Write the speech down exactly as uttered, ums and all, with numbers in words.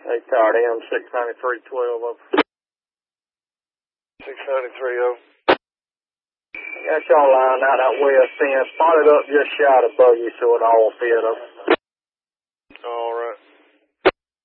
Hey, Todd, M six ninety-three twelve over. six ninety-three over. Got y'all line out that west end. Spotted up just shy of buggy so it all fit up.